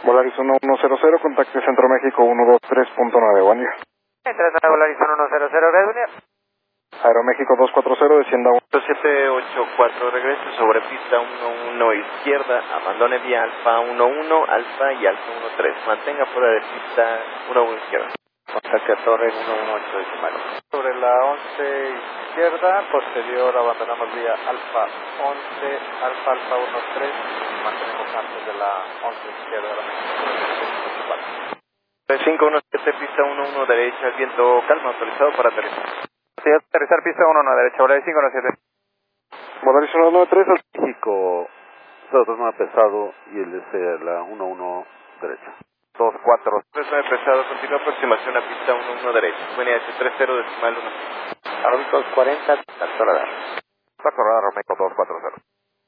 Volaris 1100, contacte Centro México 123.9, buen día. Entrada a Volaris 1100, gracias. Aeroméxico 240, descienda 784, regreso sobre pista 11 izquierda, abandone vía Alfa 11, Alfa y Alfa 13, mantenga fuera de pista 11 izquierda. Contacte a Torre 118 decimal. Sobre la 11 izquierda, posterior abandonamos vía Alfa 11, Alfa 13, mantenemos antes de la 11 izquierda de la México. 517, pista 11 derecha, viento calma, autorizado para aterrizar. Sí, aterrizar pista 11 derecha, Volaris 517. Volaris 193, México 029 pesado y el la 11 derecha. 24. 39 pesado, continúa aproximación a pista 11 derecha. VNH 30 decimal 1. Aeroméxico 40, contacto radar. Contacto radar, Aeroméxico 240.